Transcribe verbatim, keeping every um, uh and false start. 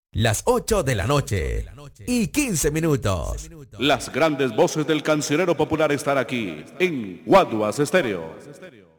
Las ocho de la noche y quince minutos. Las grandes voces del cancionero popular están aquí en Guaduas Estéreo.